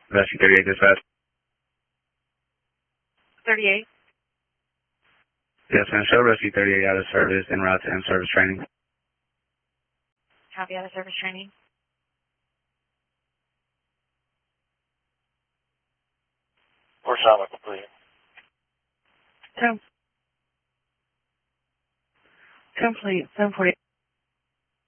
Rescue 38 dispatch. 38. Yes, ma'am. Show Rescue 38 out of service en route to in-service training. Copy, out of service training. First time complete. 10. Complete. 740.